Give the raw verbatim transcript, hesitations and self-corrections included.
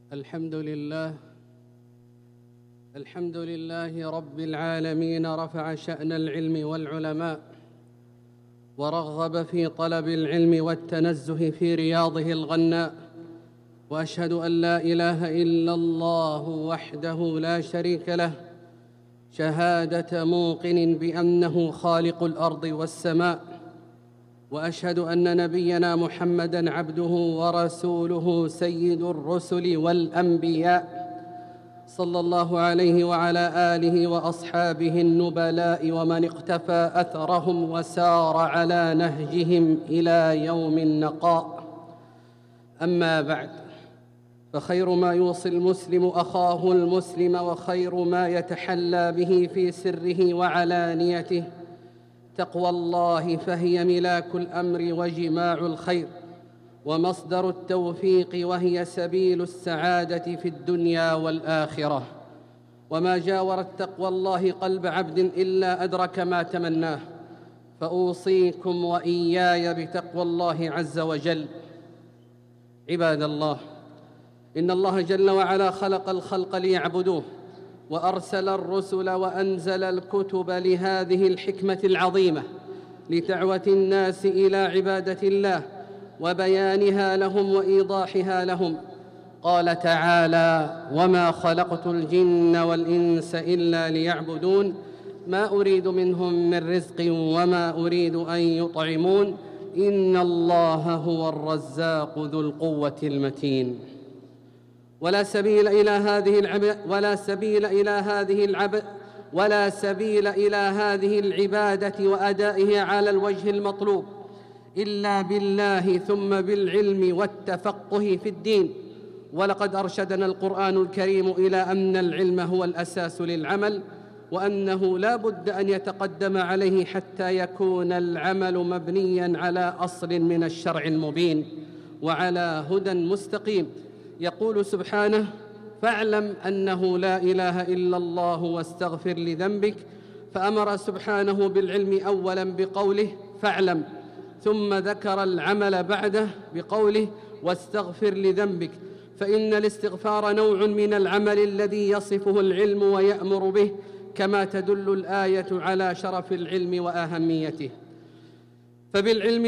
الحمد لله الحمد لله رب العالمين، رفع شأن العلم والعلماء ورغب في طلب العلم والتنزه في رياضه الغناء، وأشهد أن لا إله إلا الله وحده لا شريك له شهادة موقن بأنه خالق الأرض والسماء، وأشهد أن نبينا محمدًا عبده ورسوله سيد الرسل والأنبياء، صلى الله عليه وعلى آله وأصحابه النبلاء ومن اقتفى أثرهم وسار على نهجهم إلى يوم النقاء. أما بعد، فخير ما يوصي المسلم أخاه المسلم وخير ما يتحلى به في سره وعلانيته تقوى الله، فهي ملاك الأمر وجماع الخير ومصدر التوفيق، وهي سبيل السعادة في الدنيا والآخرة. وما جاورت تقوى الله قلب عبد إلا أدرك ما تمناه، فأوصيكم وإياي بتقوى الله عز وجل. عباد الله، إن الله جل وعلا خلق الخلق ليعبدوه، وأرسل الرسل وأنزل الكتب لهذه الحكمة العظيمة، لدعوة الناس إلى عبادة الله وبيانها لهم وإيضاحها لهم. قال تعالى: وما خلقت الجن والإنس إلا ليعبدون ما أريد منهم من رزق وما أريد أن يطعمون إن الله هو الرزاق ذو القوة المتين. ولا سبيل إلى هذه العب ولا سبيل إلى هذه العب ولا سبيل إلى هذه العبادة وأدائها على الوجه المطلوب إلا بالله، ثم بالعلم والتفقه في الدين. ولقد أرشدنا القرآن الكريم إلى أن العلم هو الأساس للعمل، وأنه لا بد أن يتقدم عليه حتى يكون العمل مبنياً على أصل من الشرع المبين وعلى هدى مستقيم. يقول سبحانه: فاعلم أنه لا إله إلا الله واستغفر لذنبك. فأمر سبحانه بالعلم أولاً بقوله فاعلم، ثم ذكر العمل بعده بقوله واستغفر لذنبك، فإن الاستغفار نوع من العمل الذي يصفه العلم ويأمر به، كما تدل الآية على شرف العلم وأهميته. فبالعلم